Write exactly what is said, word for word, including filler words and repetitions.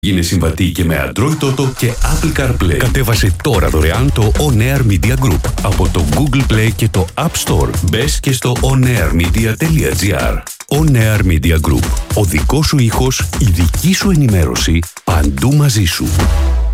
Γίνε συμβατή και με Android Auto και Apple CarPlay. Κατέβασε τώρα δωρεάν το On Air Media Group από το Google Play και το App Store. Μπες και στο onairmedia τελεία gr. On Air Media Group. Ο δικός σου ήχος, η δική σου ενημέρωση, παντού μαζί σου.